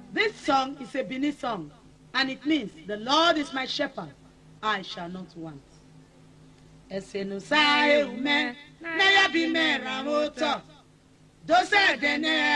This song is a Bini song, and it means, the Lord is my shepherd, I shall not want. Esenu sa eume, na ya bi me ramoto. Dose dene